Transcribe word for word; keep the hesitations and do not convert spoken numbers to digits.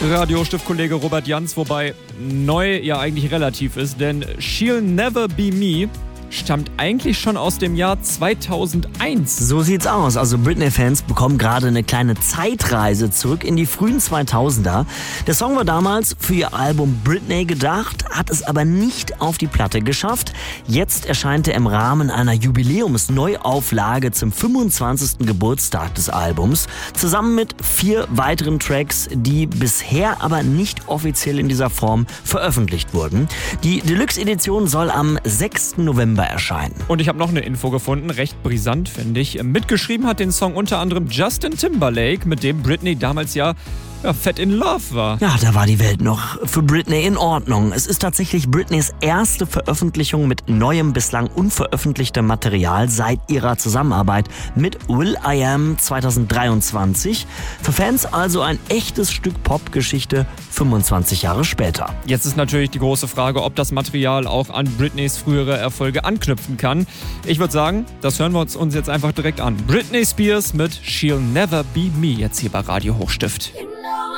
Radio-Stiftkollege Robert Jans, wobei neu ja eigentlich relativ ist, denn She'll Never Be Me stammt eigentlich schon aus dem Jahr zweitausendeins. So sieht's aus. Also Britney-Fans bekommen gerade eine kleine Zeitreise zurück in die frühen zweitausender. Der Song war damals für ihr Album Britney gedacht, hat es aber nicht auf die Platte geschafft. Jetzt erscheint er im Rahmen einer Jubiläumsneuauflage zum fünfundzwanzigsten Geburtstag des Albums, zusammen mit vier weiteren Tracks, die bisher aber nicht offiziell in dieser Form veröffentlicht wurden. Die Deluxe-Edition soll am sechsten November erscheinen. Und ich habe noch eine Info gefunden, recht brisant, finde ich. Mitgeschrieben hat den Song unter anderem Justin Timberlake, mit dem Britney damals ja, ja fett in love war. Ja, da war die Welt noch für Britney in Ordnung. Es ist tatsächlich Britneys erste Veröffentlichung mit neuem, bislang unveröffentlichtem Material seit ihrer Zusammenarbeit mit will.i.am zweitausenddreiundzwanzig. Für Fans also ein echtes Stück Popgeschichte fünfundzwanzig Jahre später. Jetzt ist natürlich die große Frage, ob das Material auch an Britneys frühere Erfolge anknüpfen kann. Ich würde sagen, das hören wir uns jetzt einfach direkt an. Britney Spears mit She'll Never Be Me, jetzt hier bei Radio Hochstift.